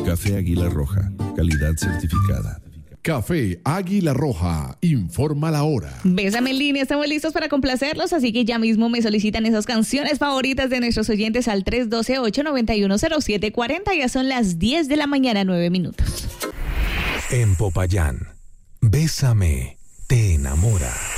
Café Águila Roja, calidad certificada. Café Águila Roja, informa la hora. Bésame en línea, estamos listos para complacerlos, así que ya mismo me solicitan esas canciones favoritas de nuestros oyentes al 312-891-0740. Ya son las 10 de la mañana, 9 minutos. En Popayán, Bésame te enamora.